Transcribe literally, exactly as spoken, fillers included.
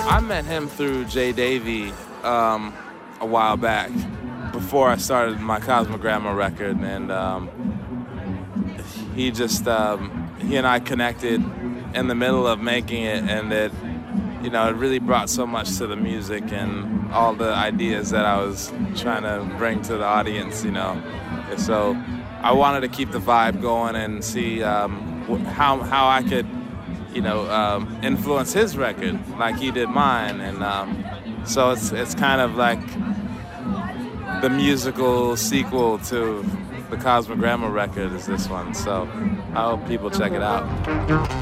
I met him through Jay Davy um, a while back, before I started my Cosmogramma record, and um, he just um, he and I connected in the middle of making it, and it you know it really brought so much to the music and all the ideas that I was trying to bring to the audience, you know. And so I wanted to keep the vibe going and see um, how how I could, you know, um, influence his record like he did mine, and um, so it's it's kind of like the musical sequel to the Cosmogramma record is this one. So I hope people check it out.